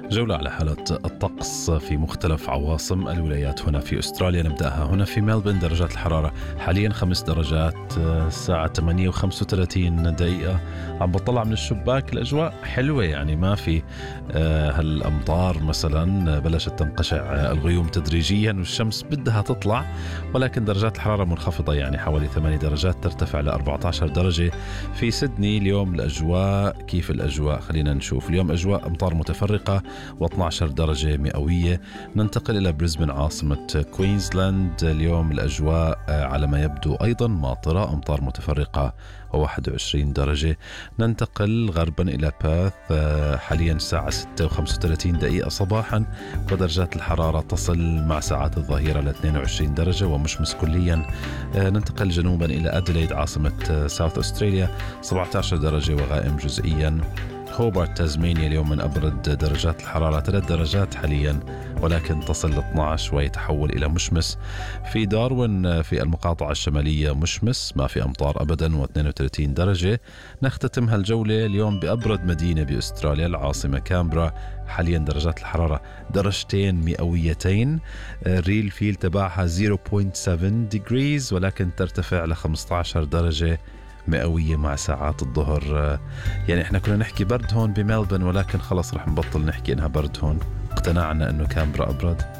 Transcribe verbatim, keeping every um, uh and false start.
جولة على حالة الطقس في مختلف عواصم الولايات هنا في أستراليا. نبدأها هنا في ملبورن. درجات الحرارة حاليا خمس درجات، الساعة ثمانية وخمسة وثلاثين دقيقة. عم بطلع من الشباك، الأجواء حلوة، يعني ما في آه هالأمطار مثلا، بلشت تنقشع الغيوم تدريجيا والشمس بدها تطلع، ولكن درجات الحرارة منخفضة، يعني حوالي ثمانية درجات ترتفع ل أربعة عشر درجة في سيدني. اليوم الأجواء، كيف الأجواء؟ خلينا نشوف. اليوم أجواء أمطار متفرقة و12 درجة مئوية. ننتقل إلى بريسبن عاصمة كوينزلاند. اليوم الأجواء على ما يبدو أيضا ماطرة، أمطار متفرقة وواحد وعشرين درجة. ننتقل غربا إلى بيرث، حاليا الساعة ستة وخمسة وثلاثين دقيقة صباحا، ودرجات الحرارة تصل مع ساعات الظهيرة ل اثنين وعشرين درجة ومشمس كليا. ننتقل جنوبا إلى أديلايد عاصمة ساوث أستراليا، سبعة عشر درجة وغائم جزئيا. هوبارت تازمانيا اليوم من أبرد درجات الحرارة، ثلاث درجات حاليا، ولكن تصل ل اثني عشر ويتحول إلى مشمس. في داروين في المقاطعة الشمالية مشمس، ما في أمطار أبدا واثنين وثلاثين درجة. نختتم هالجولة اليوم بأبرد مدينة بأستراليا، العاصمة كامبرا. حاليا درجات الحرارة درجتين مئويتين، الريل فيل تبعها صفر فاصلة سبعة degrees، ولكن ترتفع ل خمسة عشر درجة مئوية مع ساعات الظهر. يعني احنا كنا نحكي برد هون بملبورن، ولكن خلص رح نبطل نحكي انها برد هون، اقتنعنا انه كامبرا ابرد.